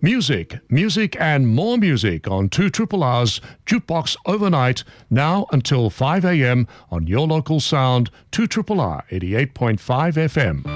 Music and more music on 2 R's Jukebox Overnight, now until 5 a.m. on your local sound, 2 R 88.5 FM.